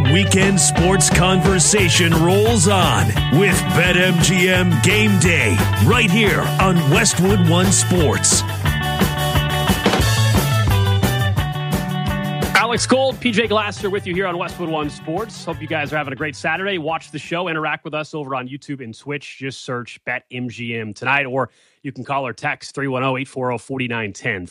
weekend sports conversation rolls on with BetMGM Game Day right here on Westwood One Sports. Alex Gold, PJ Glasser with you here on Westwood One Sports. Hope you guys are having a great Saturday. Watch the show, interact with us over on YouTube and Twitch. Just search BetMGM tonight, or you can call or text 310-840-4910,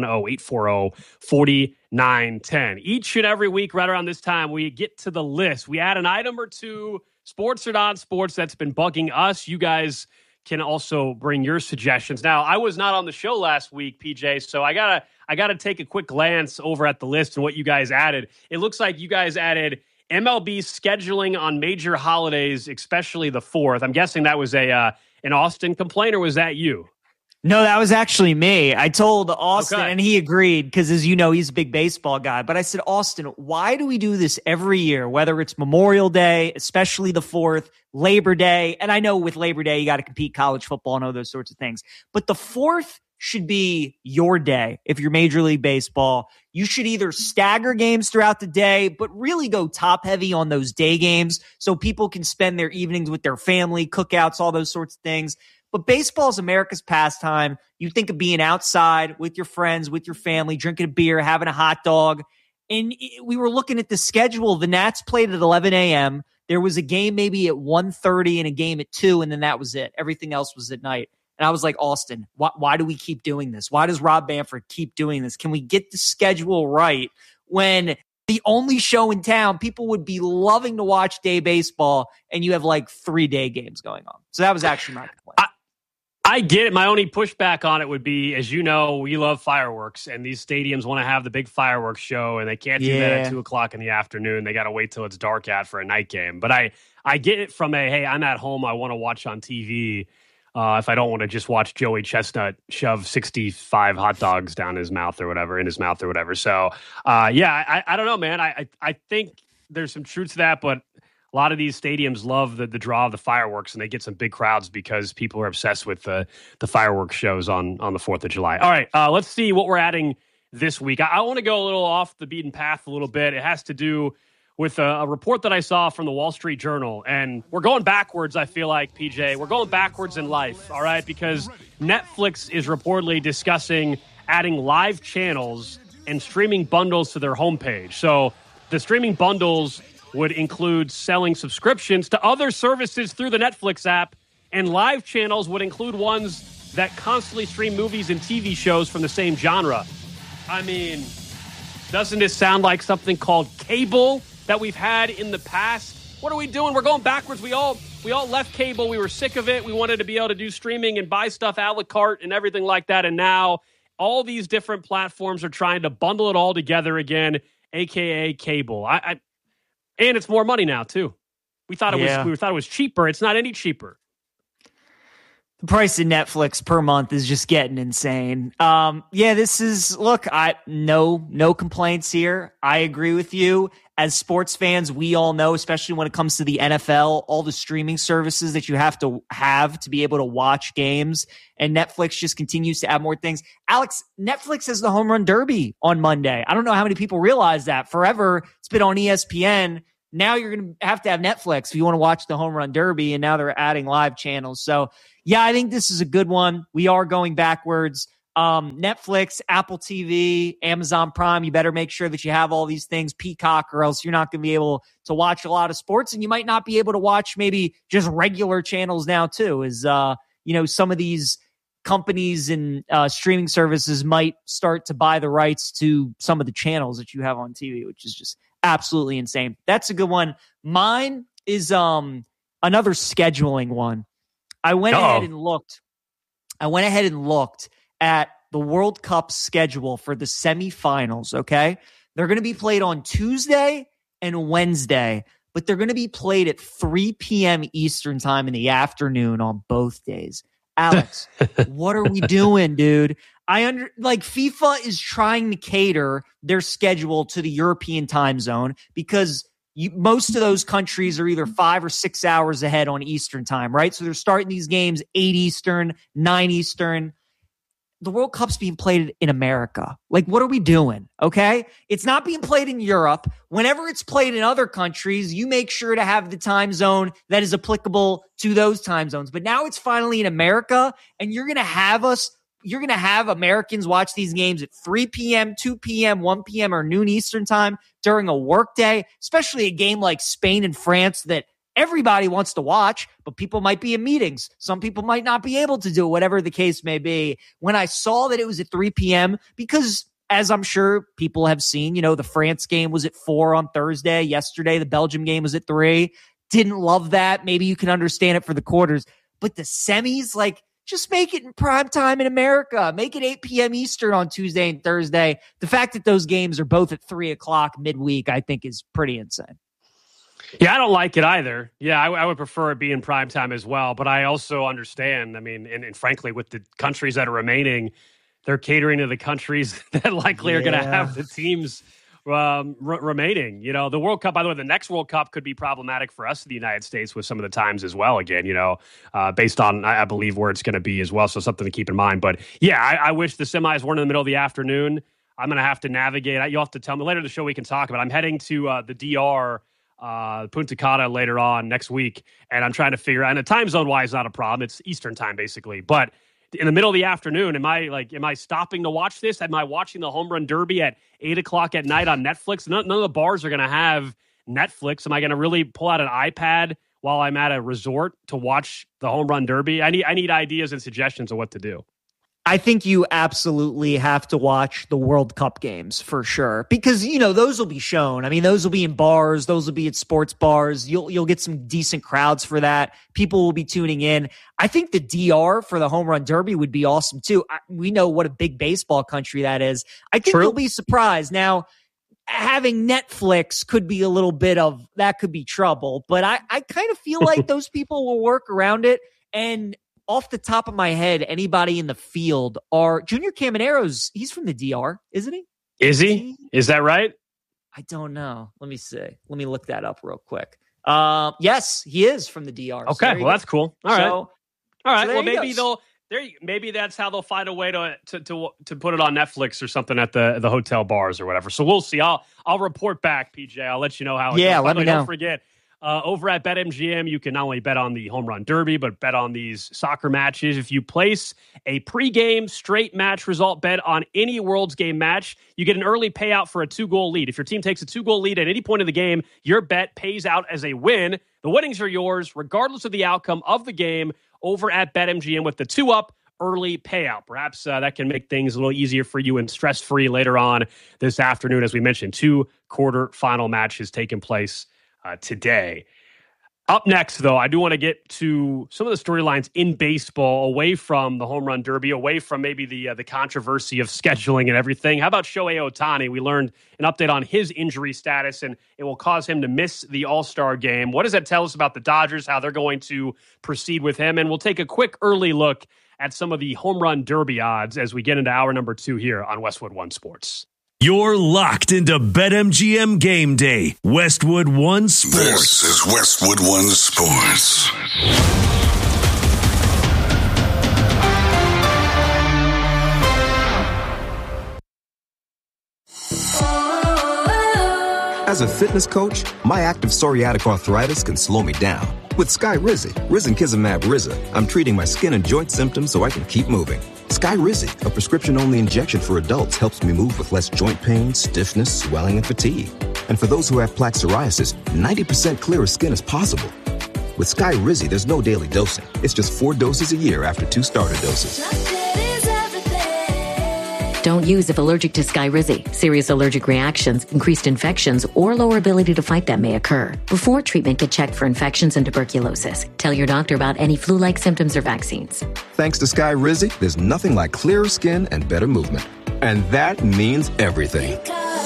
310-840-4910. Each and every week right around this time, we get to the list. We add an item or two, sports or non-sports, that's been bugging us. You guys can also bring your suggestions. Now, I was not on the show last week, PJ, so I gotta take a quick glance over at the list and what you guys added. It looks like you guys added MLB scheduling on major holidays, especially the 4th. I'm guessing that was an Austin complaint, or was that you? No, that was actually me. I told Austin, and he agreed, because as you know, he's a big baseball guy. But I said, Austin, why do we do this every year, whether it's Memorial Day, especially the 4th, Labor Day? And I know with Labor Day, you got to compete college football and all those sorts of things. But the 4th should be your day. If you're Major League Baseball, you should either stagger games throughout the day, but really go top heavy on those day games so people can spend their evenings with their family, cookouts, all those sorts of things. But baseball is America's pastime. You think of being outside with your friends, with your family, drinking a beer, having a hot dog. And we were looking at the schedule. The Nats played at 11 a.m. There was a game maybe at 1:30 and a game at 2, and then that was it. Everything else was at night. And I was like, Austin, why do we keep doing this? Why does Rob Bamford keep doing this? Can we get the schedule right when the only show in town, people would be loving to watch day baseball, and you have like 3 day games going on? So that was actually my complaint. I get it. My only pushback on it would be, as you know, we love fireworks, and these stadiums want to have the big fireworks show, and they can't do that at 2 o'clock in the afternoon. They got to wait till it's dark out for a night game. But I get it from hey, I'm at home, I want to watch on TV. If I don't want to just watch Joey Chestnut shove 65 hot dogs down his mouth or whatever, in his mouth or whatever. So, I don't know, man. I think there's some truth to that, but a lot of these stadiums love the draw of the fireworks, and they get some big crowds because people are obsessed with the fireworks shows on the 4th of July. All right, let's see what we're adding this week. I want to go a little off the beaten path a little bit. It has to do with a report that I saw from the Wall Street Journal. And we're going backwards, I feel like, PJ. We're going backwards in life, all right? Because Netflix is reportedly discussing adding live channels and streaming bundles to their homepage. So the streaming bundles would include selling subscriptions to other services through the Netflix app, and live channels would include ones that constantly stream movies and TV shows from the same genre. I mean, doesn't this sound like something called cable that we've had in the past? What are we doing? We're going backwards. We all left cable. We were sick of it. We wanted to be able to do streaming and buy stuff a la carte and everything like that. And now all these different platforms are trying to bundle it all together again, aka cable. And it's more money now too. We thought it was cheaper. It's not any cheaper. The price of Netflix per month is just getting insane. This is, look, no complaints here. I agree with you. As sports fans, we all know, especially when it comes to the NFL, all the streaming services that you have to be able to watch games, and Netflix just continues to add more things. Alex, Netflix has the Home Run Derby on Monday. I don't know how many people realize that. Forever, it's been on ESPN. Now you're going to have Netflix if you want to watch the Home Run Derby, and now they're adding live channels. So, yeah, I think this is a good one. We are going backwards. Netflix, Apple TV, Amazon Prime, you better make sure that you have all these things, Peacock, or else you're not going to be able to watch a lot of sports, and you might not be able to watch maybe just regular channels now too, as some of these companies and streaming services might start to buy the rights to some of the channels that you have on TV, which is just absolutely insane. That's a good one. Mine is another scheduling one. I went ahead and looked at the World Cup schedule for the semifinals, okay? They're going to be played on Tuesday and Wednesday, but they're going to be played at 3 p.m. Eastern time in the afternoon on both days. Alex, what are we doing, dude? FIFA is trying to cater their schedule to the European time zone because most of those countries are either 5 or 6 hours ahead on Eastern time, right? So they're starting these games 8 Eastern, 9 Eastern. the World Cup's being played in America. Like, what are we doing? Okay. It's not being played in Europe. Whenever it's played in other countries, you make sure to have the time zone that is applicable to those time zones. But now it's finally in America, and you're going to have Americans watch these games at 3 p.m., 2 p.m., 1 p.m., or noon Eastern time during a workday, especially a game like Spain and France that everybody wants to watch, but people might be in meetings. Some people might not be able to do it, whatever the case may be. When I saw that it was at 3 p.m., because as I'm sure people have seen, the France game was at 4 on Thursday. Yesterday, the Belgium game was at 3. Didn't love that. Maybe you can understand it for the quarters. But the semis, just make it in prime time in America. Make it 8 p.m. Eastern on Tuesday and Thursday. The fact that those games are both at 3 o'clock midweek, I think, is pretty insane. Yeah, I don't like it either. Yeah, I would prefer it be in prime time as well. But I also understand, and frankly, with the countries that are remaining, they're catering to the countries that likely are going to have the teams remaining. The World Cup, by the way, the next World Cup could be problematic for us in the United States with some of the times as well, again, based on, I believe, where it's going to be as well. So something to keep in mind. But yeah, I wish the semis weren't in the middle of the afternoon. I'm going to have to navigate. You'll have to tell me later in the show we can talk about it. I'm heading to the DR, Punta Cana later on next week, and I'm trying to figure out, and the time zone wise not a problem, it's Eastern time basically, but in the middle of the afternoon, am I stopping to watch this? Am I watching the Home Run Derby at 8 o'clock at night on Netflix? None of the bars are going to have Netflix. Am I going to really pull out an iPad while I'm at a resort to watch the Home Run Derby? I need ideas and suggestions of what to do. I think you absolutely have to watch the World Cup games for sure, because, those will be shown. Those will be in bars. Those will be at sports bars. You'll get some decent crowds for that. People will be tuning in. I think the DR for the Home Run Derby would be awesome too. We know what a big baseball country that is. I think you'll be surprised. Now, having Netflix could be a little bit of, that could be trouble, but I kind of feel like those people will work around it. And off the top of my head, anybody in the field are Junior Camanero's. He's from the DR, isn't he? Is he? Is that right? I don't know. Let me see. Let me look that up real quick. Yes, he is from the DR. Okay, well that's cool. All right. Well, maybe maybe that's how they'll find a way to put it on Netflix or something at the hotel bars or whatever. So we'll see. I'll report back, PJ. I'll let you know how it goes. Let me know. Don't forget. Over at BetMGM, you can not only bet on the Home Run Derby, but bet on these soccer matches. If you place a pregame straight match result bet on any World's Game match, you get an early payout for a 2-goal lead. If your team takes a 2-goal lead at any point of the game, your bet pays out as a win. The winnings are yours, regardless of the outcome of the game, over at BetMGM with the 2-up early payout. Perhaps that can make things a little easier for you and stress-free later on this afternoon. As we mentioned, 2 quarterfinal matches taking place today. Up next, though, I do want to get to some of the storylines in baseball, away from the Home Run Derby, away from maybe the controversy of scheduling and everything. How about Shohei Ohtani? We learned an update on his injury status, and it will cause him to miss the All-Star game. What does that tell us about the Dodgers, how they're going to proceed with him? And we'll take a quick early look at some of the Home Run Derby odds as we get into hour number 2 here on Westwood One Sports. You're locked into BetMGM Game Day, Westwood One Sports. This is Westwood One Sports. As a fitness coach, my active psoriatic arthritis can slow me down. With Skyrizi, risankizumab Riza, I'm treating my skin and joint symptoms so I can keep moving. Skyrizi, a prescription-only injection for adults, helps me move with less joint pain, stiffness, swelling, and fatigue. And for those who have plaque psoriasis, 90% clearer skin is possible. With Skyrizi, there's no daily dosing. It's just 4 doses a year after 2 starter doses. Don't use if allergic to Skyrizi. Serious allergic reactions, increased infections, or lower ability to fight them may occur. Before treatment, get checked for infections and tuberculosis. Tell your doctor about any flu-like symptoms or vaccines. Thanks to Skyrizi, there's nothing like clearer skin and better movement. And that means everything.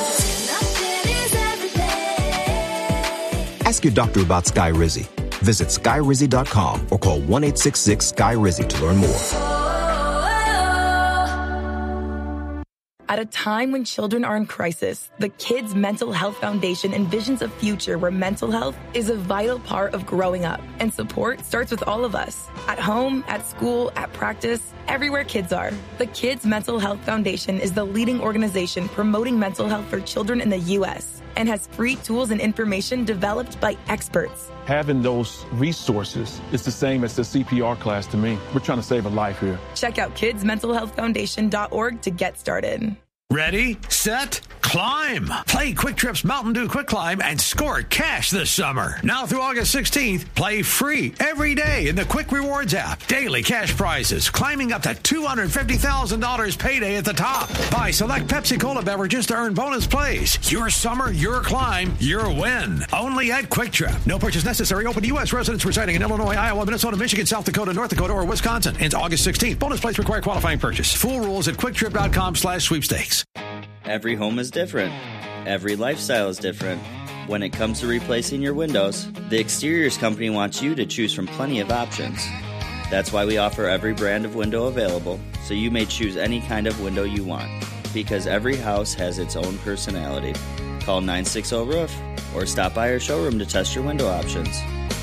Ask your doctor about Skyrizi. Visit Skyrizi.com or call 1-866-SKYRIZI to learn more. At a time when children are in crisis, the Kids Mental Health Foundation envisions a future where mental health is a vital part of growing up. And support starts with all of us. At home, at school, at practice, everywhere kids are. The Kids Mental Health Foundation is the leading organization promoting mental health for children in the U.S. and has free tools and information developed by experts. Having those resources is the same as the CPR class to me. We're trying to save a life here. Check out kidsmentalhealthfoundation.org to get started. Ready, set, climb. Play Quick Trip's Mountain Dew Quick Climb and score cash this summer. Now through August 16th, play free every day in the Quick Rewards app. Daily cash prizes climbing up to $250,000 payday at the top. Buy select Pepsi Cola beverages to earn bonus plays. Your summer, your climb, your win. Only at Quick Trip. No purchase necessary. Open to U.S. residents residing in Illinois, Iowa, Minnesota, Michigan, South Dakota, North Dakota, or Wisconsin. Ends August 16th. Bonus plays require qualifying purchase. Full rules at QuickTrip.com/sweepstakes. Every home is different. Every lifestyle is different. When it comes to replacing your windows, the Exteriors Company wants you to choose from plenty of options. That's why we offer every brand of window available, so you may choose any kind of window you want. Because every house has its own personality. Call 960-ROOF or stop by our showroom to test your window options.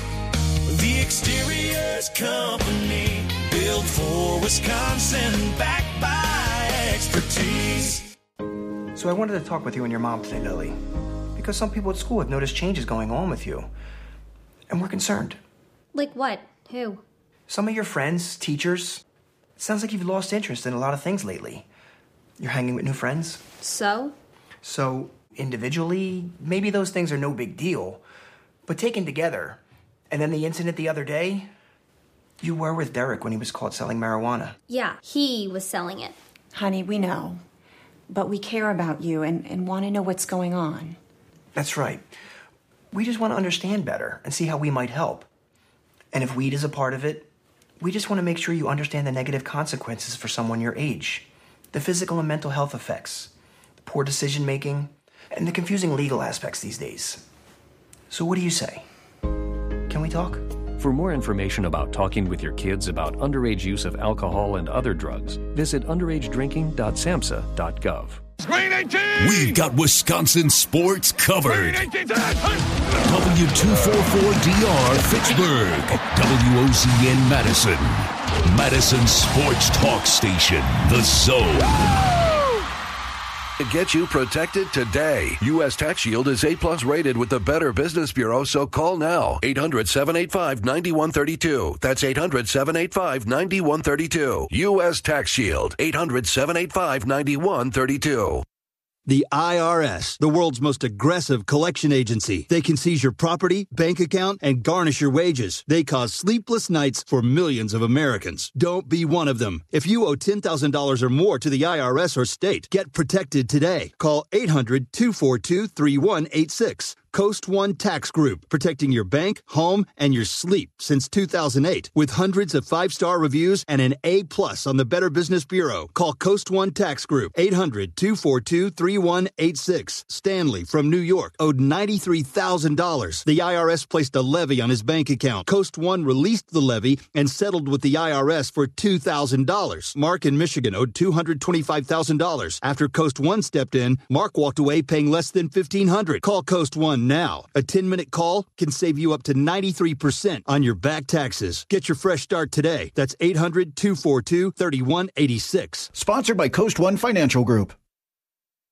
The Exteriors Company, built for Wisconsin, backed by expertise. So I wanted to talk with you and your mom today, Lily, because some people at school have noticed changes going on with you, and we're concerned. Like what? Who? Some of your friends, teachers. It sounds like you've lost interest in a lot of things lately. You're hanging with new friends. So, individually, maybe those things are no big deal, but taken together, and then the incident the other day, you were with Derek when he was caught selling marijuana. Yeah, he was selling it. Honey, we know. But we care about you and want to know what's going on. That's right. We just want to understand better and see how we might help. And if weed is a part of it, we just want to make sure you understand the negative consequences for someone your age. The physical and mental health effects, the poor decision-making, and the confusing legal aspects these days. So what do you say? Can we talk? For more information about talking with your kids about underage use of alcohol and other drugs, visit underagedrinking.samhsa.gov. We've got Wisconsin sports covered. W244DR Fitchburg, WOZN Madison, Madison Sports Talk Station, The Zone. To get you protected today. U.S. Tax Shield is A+ rated with the Better Business Bureau, so call now. 800-785-9132. That's 800-785-9132. U.S. Tax Shield. 800-785-9132. The IRS, the world's most aggressive collection agency. They can seize your property, bank account, and garnish your wages. They cause sleepless nights for millions of Americans. Don't be one of them. If you owe $10,000 or more to the IRS or state, get protected today. Call 800-242-3186. Coast One Tax Group, protecting your bank, home, and your sleep since 2008. With hundreds of 5-star reviews and an A+ on the Better Business Bureau. Call Coast One Tax Group, 800-242-3186. Stanley from New York owed $93,000. The IRS placed a levy on his bank account. Coast One released the levy and settled with the IRS for $2,000. Mark in Michigan owed $225,000. After Coast One stepped in, Mark walked away paying less than $1,500. Call Coast One now. A 10-minute call can save you up to 93% on your back taxes. Get your fresh start today. That's 800-242-3186. Sponsored by Coast One Financial Group.